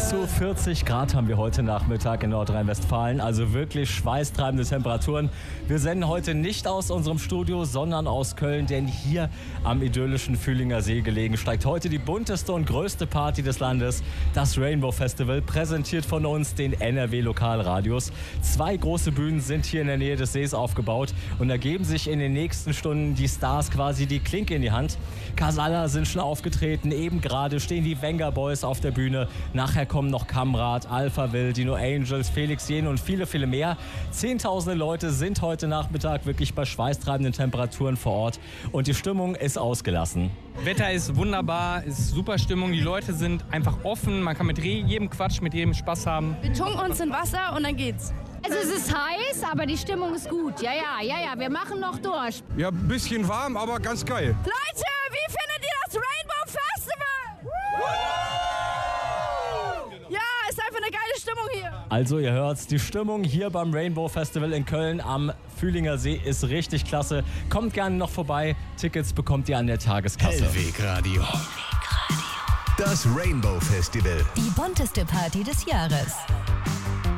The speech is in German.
Bis zu 40 Grad haben wir heute Nachmittag in Nordrhein-Westfalen, also wirklich schweißtreibende Temperaturen. Wir senden heute nicht aus unserem Studio, sondern aus Köln, denn hier am idyllischen Fühlinger See gelegen steigt heute die bunteste und größte Party des Landes, das Rainbow Festival, präsentiert von uns, den NRW Lokalradios. 2 große Bühnen sind hier in der Nähe des Sees aufgebaut und da geben sich in den nächsten Stunden die Stars quasi die Klinke in die Hand. Kasala sind schon aufgetreten, eben gerade stehen die Venga Boys auf der Bühne. Nachher kommen noch Kamrat, Alpha Will, Dino Angels, Felix Jen und viele, viele mehr. Zehntausende Leute sind heute Nachmittag wirklich bei schweißtreibenden Temperaturen vor Ort und die Stimmung ist ausgelassen. Wetter ist wunderbar, ist super Stimmung, die Leute sind einfach offen, man kann mit jedem Quatsch, mit jedem Spaß haben. Wir tunken uns in Wasser und dann geht's. Also es ist heiß, aber die Stimmung ist gut. Ja, wir machen noch durch. Ja, ein bisschen warm, aber ganz geil. Leute, wie findet ihr das Rainbow Festival? Ja, ist einfach eine geile Stimmung hier. Also ihr hört's, die Stimmung hier beim Rainbow Festival in Köln am Fühlinger See ist richtig klasse. Kommt gerne noch vorbei, Tickets bekommt ihr an der Tageskasse. Hellwegradio. Das Rainbow Festival. Die bunteste Party des Jahres.